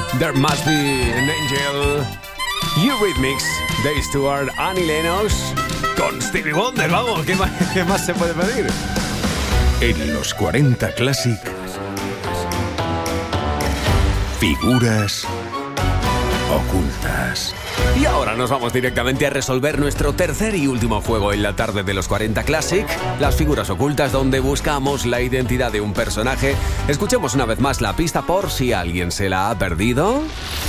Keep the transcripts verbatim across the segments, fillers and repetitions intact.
There Must Be an Angel, Eurythmics, Dave Stewart, Annie Lennox, con Stevie Wonder. Vamos, ¿qué más, qué más se puede pedir? En los cuarenta Classic, figuras ocultas. Y ahora nos vamos directamente a resolver nuestro tercer y último juego en la tarde de los cuarenta Classic, las figuras ocultas, donde buscamos la identidad de un personaje. Escuchemos una vez más la pista por si alguien se la ha perdido.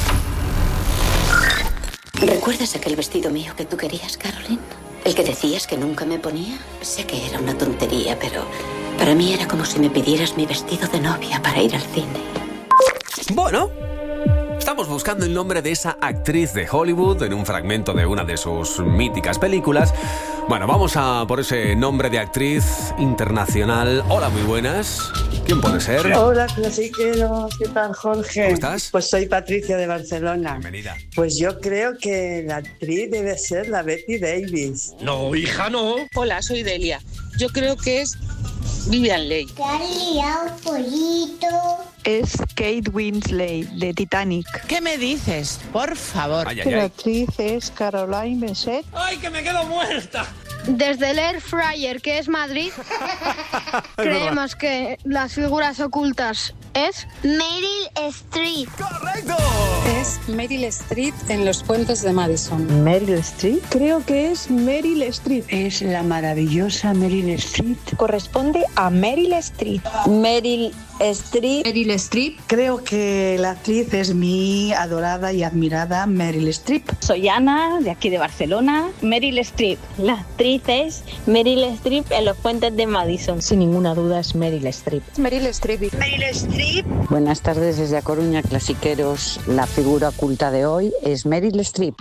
¿Recuerdas aquel vestido mío que tú querías, Caroline? El que decías que nunca me ponía. Sé que era una tontería, pero para mí era como si me pidieras mi vestido de novia para ir al cine. Bueno, estamos buscando el nombre de esa actriz de Hollywood en un fragmento de una de sus míticas películas. Bueno, vamos a por ese nombre de actriz internacional. Hola, muy buenas. ¿Quién puede ser? Hola, clasiqueros. ¿Qué tal, Jorge? ¿Cómo estás? Pues soy Patricia de Barcelona. Bienvenida. Pues yo creo que la actriz debe ser la Betty Davis. No, hija, no. Hola, soy Delia. Yo creo que es Vivian Leigh. ¿Te has liado, pollito? Es Kate Winslet, de Titanic. ¿Qué me dices? Por favor. Ay, ay, La ay. actriz es Caroline Bessette. ¡Ay, que me quedo muerta! Desde el Air Fryer, que es Madrid, creemos que las figuras ocultas es Meryl Streep. ¡Correcto! Es Meryl Streep en Los Puentes de Madison. Meryl Streep. Creo que es Meryl Streep. Es la maravillosa Meryl Streep. Corresponde a Meryl Streep. Meryl Streep. Meryl Streep. Creo que la actriz es mi adorada y admirada Meryl Streep. Soy Ana, de aquí de Barcelona. Meryl Streep. La actriz es Meryl Streep en Los Puentes de Madison. Sin ninguna duda es Meryl Streep. Meryl Streep. Meryl Streep. Buenas tardes desde A Coruña, clasiqueros. La figura oculta de hoy es Meryl Streep.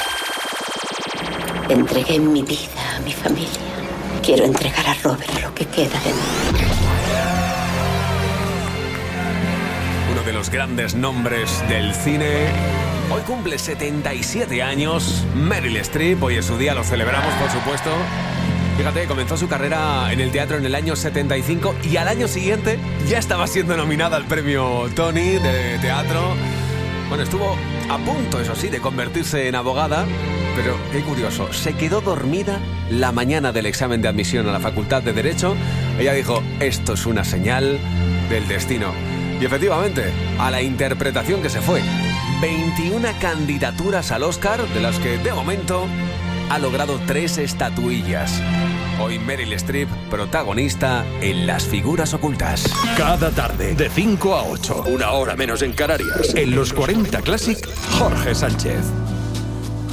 Entregué mi vida a mi familia. Quiero entregar a Robert lo que queda de mí. Uno de los grandes nombres del cine. Hoy cumple setenta y siete años. Meryl Streep. Hoy es su día, lo celebramos, por supuesto. Fíjate, comenzó su carrera en el teatro en el año setenta y cinco y al año siguiente ya estaba siendo nominada al premio Tony de teatro. Bueno, estuvo a punto, eso sí, de convertirse en abogada, pero qué curioso, se quedó dormida la mañana del examen de admisión a la Facultad de Derecho. Ella dijo, esto es una señal del destino. Y efectivamente, a la interpretación que se fue. veintiuna candidaturas al Oscar, de las que de momento ha logrado tres estatuillas. Hoy Meryl Streep, protagonista en Las figuras ocultas. Cada tarde, de cinco a ocho, una hora menos en Canarias, en los cuarenta Classic, Jorge Sánchez.